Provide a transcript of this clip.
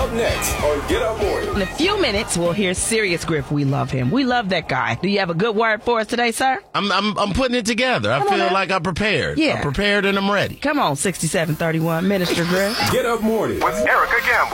up next on Get Up Morning. In a few minutes, we'll hear Serious Griff. We love him. We love that guy. Do you have a good word for us today, sir? I'm putting it together. I feel like I'm prepared. Yeah. I'm prepared and I'm ready. Come on, 6731, Minister Griff. Get Up Morning with Erica Gamble.